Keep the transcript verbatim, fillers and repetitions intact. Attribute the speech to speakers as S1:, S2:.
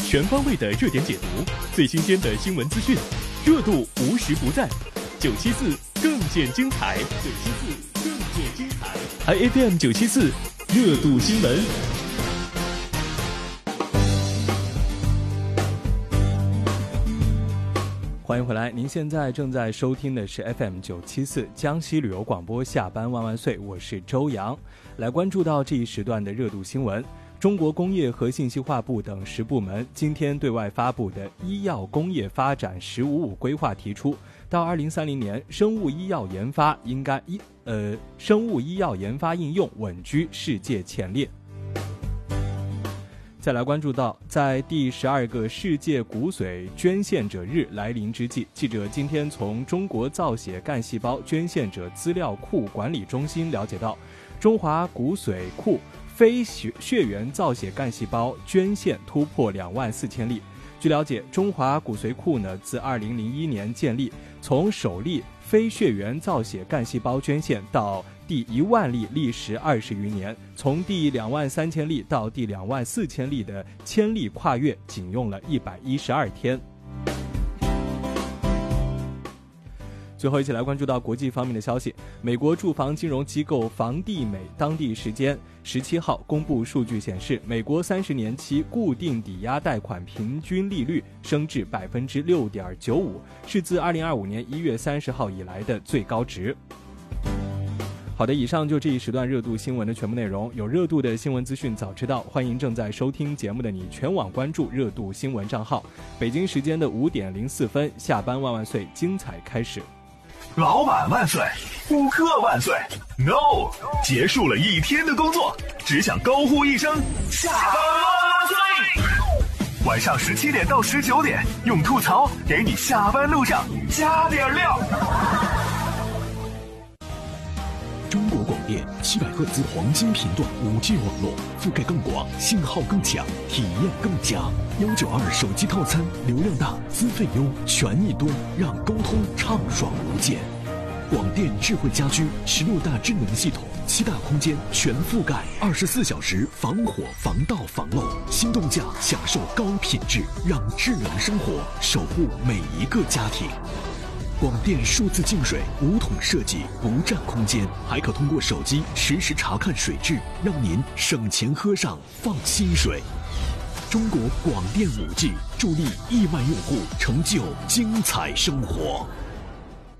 S1: 全方位的热点解读，最新鲜的新闻资讯，热度无时不在。九七四更见精彩，九七四更见精彩。还 F M 九七四热度新闻。欢迎回来，您现在正在收听的是 F M 九七四江西旅游广播下班万万岁，我是周洋。来关注到这一时段的热度新闻。中国工业和信息化部等十部门今天对外发布的医药工业发展“十五五”规划提出，到二零三零年，生物医药研发应该医呃生物医药研发应用稳居世界前列。再来关注到，在第十二个世界骨髓捐献者日来临之际，记者今天从中国造血干细胞捐献者资料库管理中心了解到，中华骨髓库非血血缘造血干细胞捐献突破两万四千例。据了解，中华骨髓库呢自二零零一年建立，从首例非血缘造血干细胞捐献到第一万例历时二十余年，从第两万三千例到第两万四千例的千例跨越，仅用了一百一十二天。最后一起来关注到国际方面的消息，美国住房金融机构房地美当地时间十七号公布数据显示，美国三十年期固定抵押贷款平均利率升至百分之六点九五，是自二零二五年一月三十号以来的最高值。好的，以上就这一时段热度新闻的全部内容。有热度的新闻资讯早知道，欢迎正在收听节目的你全网关注热度新闻账号。北京时间的五点零四分，下班万万岁，精彩开始。
S2: 老板万岁，顾客万岁 ，No， 结束了一天的工作，只想高呼一声下班万岁。晚上十七点到十九点，用吐槽给你下班路上加点料。
S3: 中国广电七百赫兹黄金频段 五 G 网络，覆盖更广，信号更强，体验更佳。一九二手机套餐，流量大，资费优，权益多，让沟通畅爽无间。广电智慧家居十六大智能系统，七大空间全覆盖，二十四小时防火防盗防漏，心动价享受高品质，让智能生活守护每一个家庭。广电数字净水五桶设计，不占空间，还可通过手机实时查看水质，让您省钱喝上放心水。中国广电 五 G 助力亿万用户成就精彩生活。